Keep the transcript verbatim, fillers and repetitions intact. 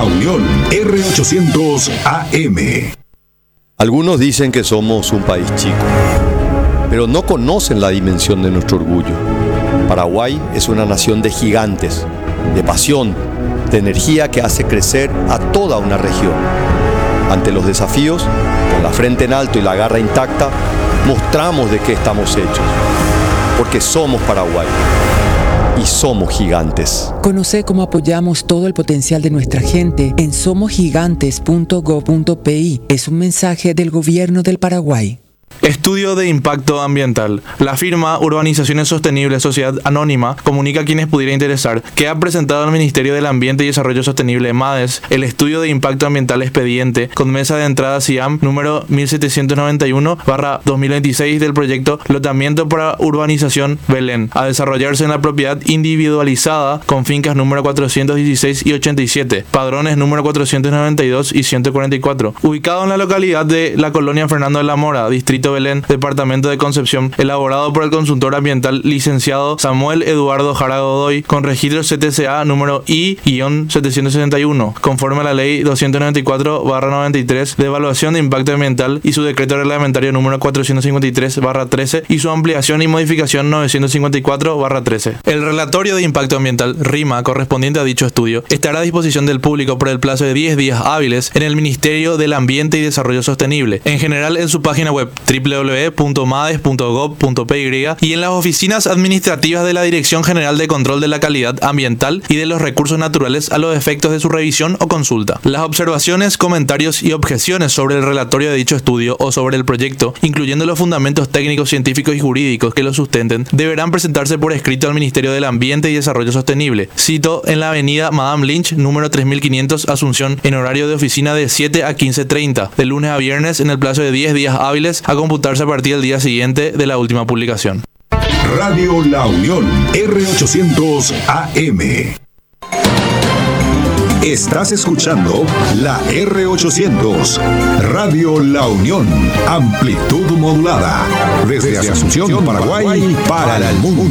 La Unión, R ochocientos A M. Algunos dicen que somos un país chico, pero no conocen la dimensión de nuestro orgullo. Paraguay es una nación de gigantes, de pasión, de energía que hace crecer a toda una región. Ante los desafíos, con la frente en alto y la garra intacta, mostramos de qué estamos hechos. Porque somos Paraguay y somos gigantes. Conoce cómo apoyamos todo el potencial de nuestra gente en somos gigantes punto gob punto pi. Es un mensaje del Gobierno del Paraguay. Estudio de impacto ambiental. La firma Urbanizaciones Sostenibles Sociedad Anónima comunica a quienes pudiera interesar que ha presentado al Ministerio del Ambiente y Desarrollo Sostenible MADES el estudio de impacto ambiental expediente con mesa de entrada SIAM número mil setecientos noventa y uno barra dos mil veintiséis del proyecto Lotamiento para Urbanización Belén, a desarrollarse en la propiedad individualizada con fincas número cuatrocientos dieciséis y ochenta y siete, padrones número cuatrocientos noventa y dos y ciento cuarenta y cuatro, ubicado en la localidad de la colonia Fernando de la Mora, distrito Belén, departamento de Concepción, elaborado por el consultor ambiental licenciado Samuel Eduardo Jara Godoy, con registro C T C A número I setecientos setenta y uno, conforme a la ley doscientos noventa y cuatro barra noventa y tres de evaluación de impacto ambiental y su decreto reglamentario número cuatrocientos cincuenta y tres barra trece y su ampliación y modificación novecientos cincuenta y cuatro barra trece. El relatorio de impacto ambiental, RIMA, correspondiente a dicho estudio, estará a disposición del público por el plazo de diez días hábiles en el Ministerio del Ambiente y Desarrollo Sostenible, en general en su página web doble u doble u doble u punto mades punto gob punto py y en las oficinas administrativas de la Dirección General de Control de la Calidad Ambiental y de los Recursos Naturales a los efectos de su revisión o consulta. Las observaciones, comentarios y objeciones sobre el relatorio de dicho estudio o sobre el proyecto, incluyendo los fundamentos técnicos, científicos y jurídicos que lo sustenten, deberán presentarse por escrito al Ministerio del Ambiente y Desarrollo Sostenible. Cito en la avenida Madame Lynch, número tres mil quinientos, Asunción, en horario de oficina de siete a quince treinta, de lunes a viernes en el plazo de diez días hábiles a computarse a partir del día siguiente de la última publicación. Radio La Unión, R ochocientos A M. Estás escuchando la R ochocientos, Radio La Unión, amplitud modulada, desde Asunción, Paraguay, para el mundo.